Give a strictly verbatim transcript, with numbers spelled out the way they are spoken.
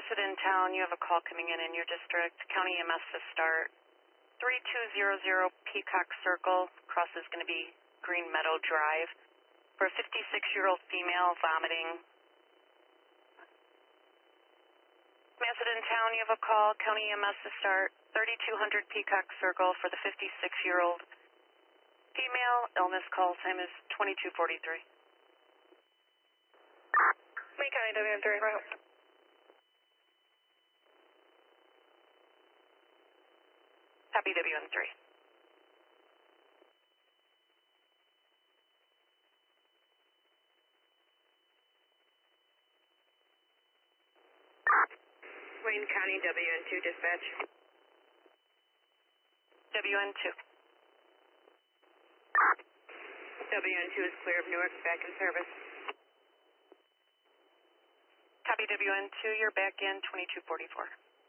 Macedon Town, you have a call coming in in your district. County E M S to start. three two zero zero Peacock Circle. Cross is going to be Green Meadow Drive. For a fifty-six-year-old female vomiting. Macedon Town, you have a call. County E M S to start. thirty-two hundred Peacock Circle for the fifty-six-year-old female. Illness call time is twenty-two forty-three. Lee County W N three route. Copy W N three. Wayne County W N two dispatch. W N two. W N two is clear of Newark, back in service. Copy W N two, you're back in twenty-two forty-four.